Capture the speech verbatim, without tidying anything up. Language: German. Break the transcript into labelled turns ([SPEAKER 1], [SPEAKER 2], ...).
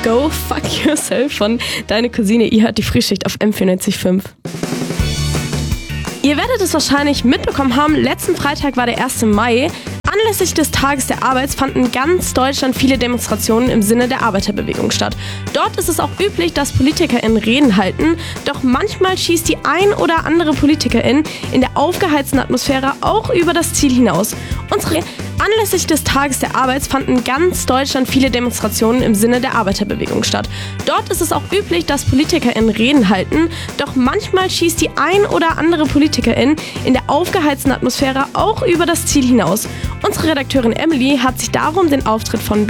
[SPEAKER 1] Go Fuck Yourself von Deine Cousine. Ihr hört die Frühschicht auf M vierundneunzig Komma fünf. Ihr werdet es wahrscheinlich mitbekommen haben, letzten Freitag war der erste Mai. Anlässlich des Tages der Arbeit fanden in ganz Deutschland viele Demonstrationen im Sinne der Arbeiterbewegung statt. Dort ist es auch üblich, dass PolitikerInnen Reden halten, doch manchmal schießt die ein oder andere Politikerin in der aufgeheizten Atmosphäre auch über das Ziel hinaus. Unsere Anlässlich des Tages der Arbeit fanden in ganz Deutschland viele Demonstrationen im Sinne der Arbeiterbewegung statt. Dort ist es auch üblich, dass PolitikerInnen Reden halten, doch manchmal schießt die ein oder andere Politikerin in der aufgeheizten Atmosphäre auch über das Ziel hinaus. Unsere Redakteurin Emily hat sich darum den Auftritt von